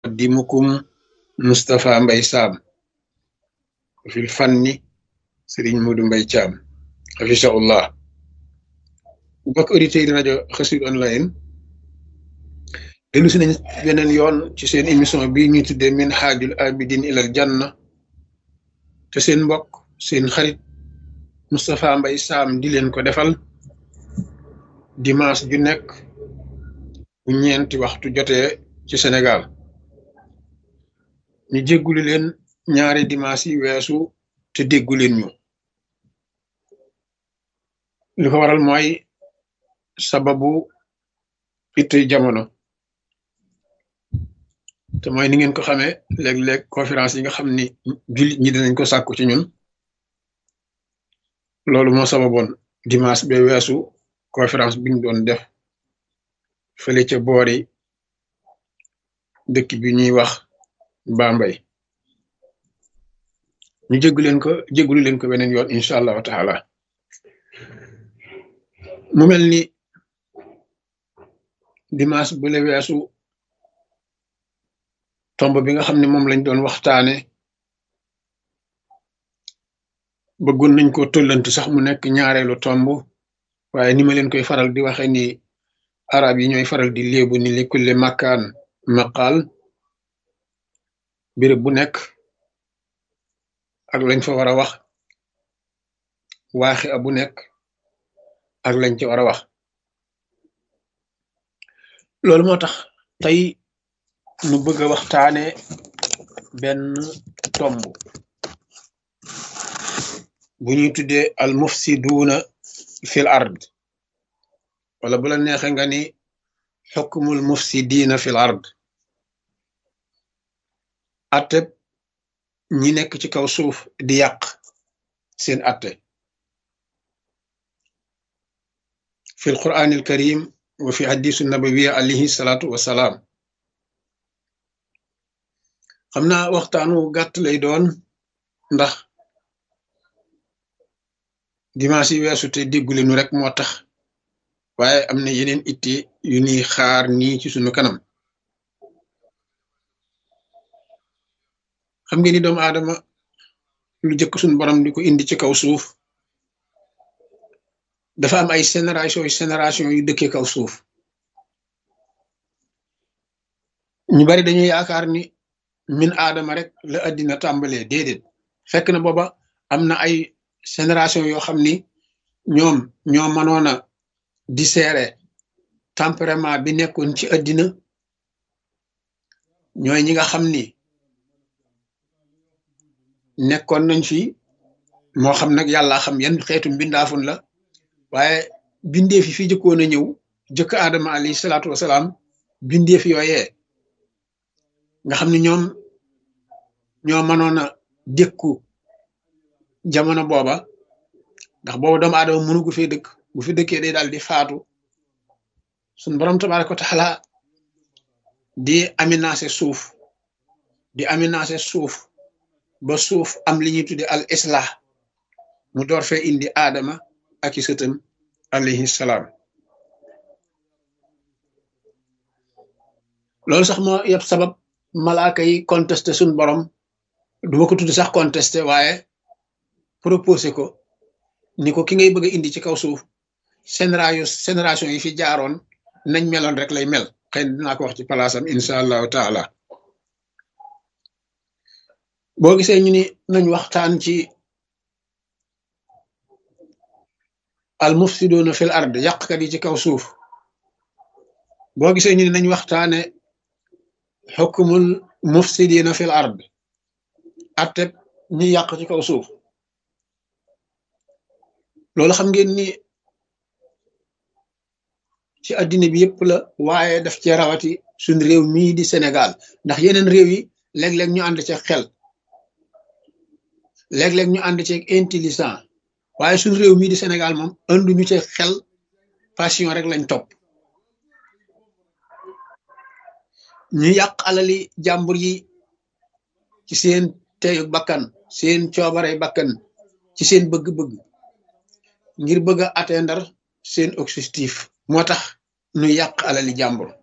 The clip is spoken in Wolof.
dimukum Moustapha Mbay Sam fil fanni Sëriñ Mudu Mbay Caam hafisahullah. Mbokk auditeurs yi rajo Xassida online dellu si nañ beneen yoon ci seen émission bii ñuy tuddee Minhajul Abidin ilal Janna te seen mbokk seen xarit Moustapha Mbay Sam di leen ko defal dimanche ju nekk bu ñeenti waxtu jotee ci Sénégal. ñu jéggulu leen ñaari dimanche yi weesu te déggu leen ñu li ko waral mooy sababu itte jamono te mooy ni ngeen ko xamee léeg-léeg conférence yi nga xam ni jullit ñi dinañ ko sàkku ci ñun loolu moo sababoon dimanche ba weesu conférence biñ doon def fële ca boori dëkk bi ñuy wax Bambey ñu jéggulu leen ko beneen yoon incha allahu taala. mu mel ni dimanche bu le weesu tomb bi nga xam ne moom lañ doon waxtaane bëggoon nañ ko tollanti sax mu nekk ñaareelu tomb waaye ni ma leen koy faral di waxe ni arab yi ñooy faral di léebu ni li kulli makkaan maqaal, béréb bu nekk ak lañ fa war a wax, waaxi bu nekk ak lañ ci war a wax. loolu moo tax tey nu bëgg a waxtaane benn tomb bu ñuy tuddee al mufsiduuna fil ard, wala bu la neexe nga ni xukmul mufsidiina fil ard, atteb ñi nekk ci kaw suuf di yàq seen atte fil quraanil karim wa fi hadisu nabawiya alayhi salaatu wasalaam. xam naa waxtaanu gàtt lay doon ndax dimanche yi weesu te déggule nu rek moo tax, waaye am na yeneen itte yu ñuy xaar nii ci sunu kanam. xam ngeen ni doomu aadama lu jëkk suñu borom di ko indi ci kaw suuf dafa am ay génération yu dëkkee kaw suuf. ñu bari dañuy yaakaar ni min aadama rek la àddina tàmbalee, déedéet. fekk na booba am na ay génération yoo xam ni ñoom ñoo mënoon a dissérer tempérament bi nekkoon ci àddina, ñooy ñi nga xam ni nekkoon nañ fi, moo xam nag yàlla xam yan xeetu mbindaafun la, waaye bindeef yi fi jëkkoon a ñëw jëkk aadama alayhi salaatu wasalaam, bindeef yooyee nga xam ne ñoom ñoo mënoon a dékku jamono booba, ndax booba doomu aadama mënu gu fee dëkk, bu fi dëkkee day daal di faatu. suñ borom tabaaraka wa taala di aménagé suuf ba suuf am li ñuy tudde al islah, mu door fee indi aadama ak i sëtam alayhi salaam. loolu sax moo yëpp sabab malaaka yi contesté suñ borom, duma ko tudd sax contesté waaye proposé ko ni ko ki ngay bëgg a indi ci kaw suuf génération yi fi jaaroon nañ meloon rek lay mel. xëy na dinaa ko wax ci palaasam incha allahu taala. boo gisee ñu ni nañ waxtaan ci al mufsiduuna fil ard, yàqkat yi ci kaw suuf, boo gisee ñu ni nañ waxtaane xukmul mufsidiina fil ard, atteb ñi yàq ci kaw suuf, loolu xam ngeen ni ci addina bi yëpp la, waaye daf ci rawati suñ réew mii di Sénégal, ndax yeneen réew yi léeg-léeg ñu ànd ci xel, léeg-léeg ñu ànd ci intelligent, waaye suñ réew mii di Sénégal moom anduñu ci xel, passion rek lañ topp. ñu yàq alali jàmbur yi ci seen teyu bakkan, seen coobarey bakkan, ci seen bëgg-bëgg, ngir bëgg a atteindre seen objectif. moo tax ñu yàq alali jàmbur.